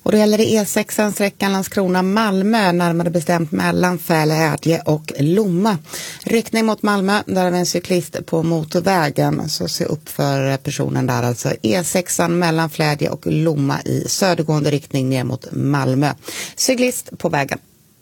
Och då gäller det E6, sträckan Landskrona-Malmö, närmare bestämt mellan Fälädje och Lomma. Riktning mot Malmö, där är vi en cyklist på motorvägen, så se upp för personen där, alltså E6 mellan Flädje och Lomma i södergående riktning ner mot Malmö. Cyklist på vägen.